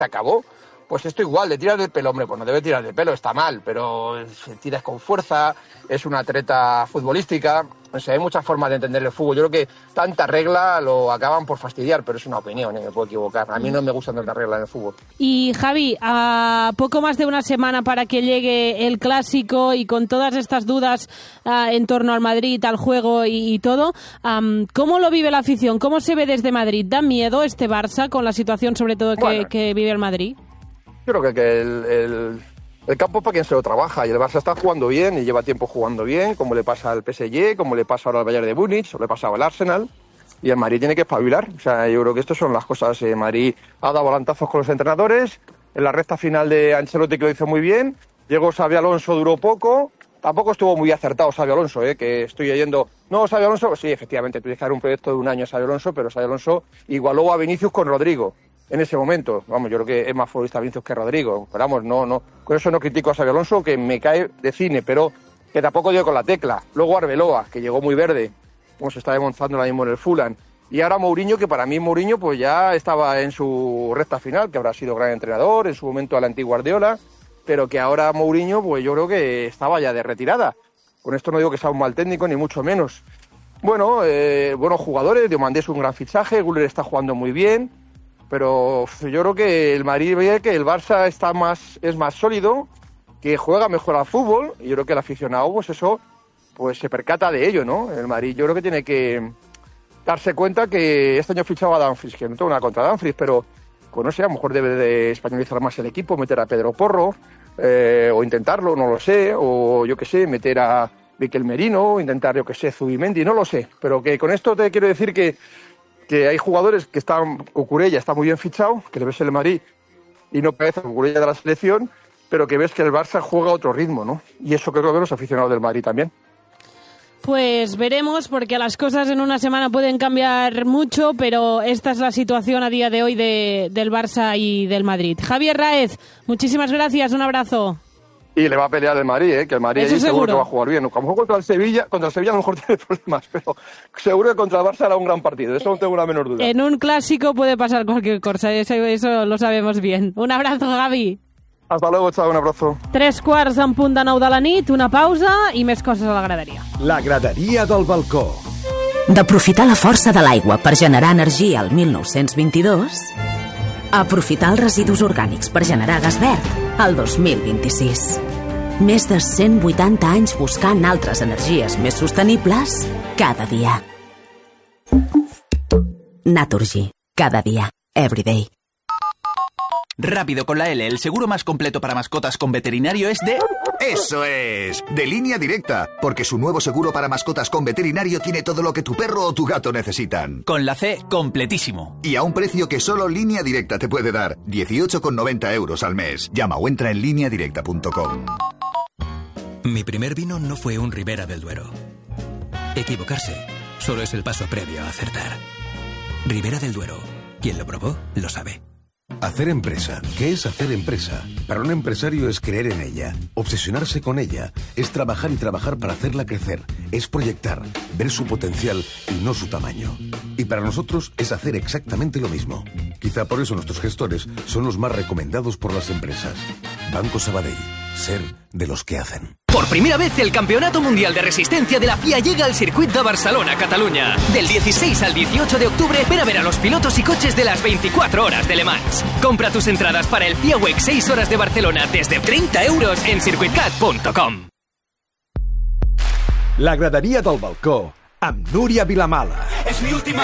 se acabó. Pues esto igual, de tirar del pelo, hombre, pues no debe tirar del pelo, está mal, pero tiras con fuerza, es una treta futbolística, o sea, hay muchas formas de entender el fútbol. Yo creo que tanta regla lo acaban por fastidiar, pero es una opinión, me puedo equivocar. A mí no me gustan tantas reglas en el fútbol. Y Javi, a poco más de una semana para que llegue el Clásico y con todas estas dudas en torno al Madrid, al juego y todo, ¿cómo lo vive la afición? ¿Cómo se ve desde Madrid? ¿Da miedo este Barça con la situación sobre todo que vive el Madrid? Yo creo que el campo es para quien se lo trabaja, y el Barça está jugando bien y lleva tiempo jugando bien, como le pasa al PSG, como le pasa ahora al Bayern de Múnich, o le pasaba al Arsenal, y el Madrid tiene que espabilar. O sea, yo creo que estas son las cosas. Madrid ha dado volantazos con los entrenadores, en la recta final de Ancelotti, que lo hizo muy bien, llegó Xabi Alonso, duró poco, tampoco estuvo muy acertado Xabi Alonso, que estoy oyendo, no, Xabi Alonso, sí, efectivamente, tienes que dar un proyecto de un año a Xabi Alonso, pero Xabi Alonso igualó a Vinicius con Rodrigo. En ese momento, vamos, yo creo que es más futbolista Vinicius que Rodrigo, pero vamos, no, con eso no critico a Xabi Alonso, que me cae de cine, pero que tampoco dio con la tecla. Luego Arbeloa, que llegó muy verde, como se está demostrando ahora mismo en el Fulham, y ahora Mourinho, que para mí Mourinho pues ya estaba en su recta final, que habrá sido gran entrenador, en su momento al anti-Guardiola, pero que ahora Mourinho, pues yo creo que estaba ya de retirada. Con esto no digo que sea un mal técnico, ni mucho menos. Bueno, buenos jugadores, Diomandé es un gran fichaje, Güler está jugando muy bien, pero yo creo que el Madrid ve que el Barça es más sólido, que juega mejor al fútbol, y yo creo que el aficionado, pues eso, pues se percata de ello, ¿no? El Madrid yo creo que tiene que darse cuenta que este año fichaba a Dumfries, que no tengo nada contra Dumfries, pero pues no sé, a lo mejor debe de españolizar más el equipo, meter a Pedro Porro, o intentarlo, no lo sé, o yo qué sé, meter a Mikel Merino, intentar, yo qué sé, Zubimendi, no lo sé, pero que con esto te quiero decir que hay jugadores que están, Cucurella está muy bien fichado, que le ves el Madrid y no parece Cucurella de la selección, pero que ves que el Barça juega a otro ritmo, ¿no? Y eso creo que los aficionados del Madrid también. Pues veremos, porque las cosas en una semana pueden cambiar mucho, pero esta es la situación a día de hoy del Barça y del Madrid. Javier Raez, muchísimas gracias, un abrazo. Y le va a pelear el Madrid, que el Madrid allí seguro que va a jugar bien. A lo mejor contra el Sevilla a lo mejor tiene problemas, pero seguro que contra el Barça era un gran partido, de eso no tengo la menor duda. En un clásico puede pasar cualquier cosa, eso lo sabemos bien. Un abrazo, Gavi. Hasta luego, chao, un abrazo. 15:45 de la nit, una pausa i més coses a la graderia. La graderia del balcó. D'aprofitar la força de l'aigua per generar energia al 1922... aprofitar els residus orgànics per generar gas verd al 2026. Més de 180 anys buscant altres energies més sostenibles cada dia. Naturgy. Cada día. Everyday. Rápido con la L, el seguro más completo para mascotas con veterinario es de... ¡Eso es! De Línea Directa, porque su nuevo seguro para mascotas con veterinario tiene todo lo que tu perro o tu gato necesitan. Con la C, completísimo. Y a un precio que solo Línea Directa te puede dar, 18,90 € al mes. Llama o entra en lineadirecta.com. Mi primer vino no fue un Ribera del Duero. Equivocarse solo es el paso previo a acertar. Ribera del Duero. Quien lo probó, lo sabe. Hacer empresa. ¿Qué es hacer empresa? Para un empresario es creer en ella, obsesionarse con ella, es trabajar y trabajar para hacerla crecer, es proyectar, ver su potencial y no su tamaño. Y para nosotros es hacer exactamente lo mismo. Quizá por eso nuestros gestores son los más recomendados por las empresas. Banco Sabadell. Ser de los que hacen. Por primera vez el Campeonato Mundial de Resistencia de la FIA llega al circuit de Barcelona, Catalunya. Del 16 al 18 de octubre, ven a ver a los pilotos y coches de las 24 horas de Le Mans. Compra tus entradas para el FIA Week 6 horas de Barcelona desde 30 € en circuitcat.com. La graderia del balcó amb Núria Vilamala. És mi última